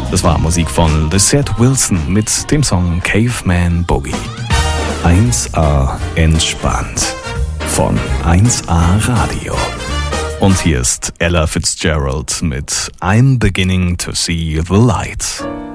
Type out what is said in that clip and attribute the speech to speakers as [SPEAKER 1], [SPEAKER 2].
[SPEAKER 1] Das war Musik von Lisette Wilson mit dem Song Caveman Boogie. 1A entspannt von 1A Radio. Und hier ist Ella Fitzgerald mit I'm Beginning to See the Light.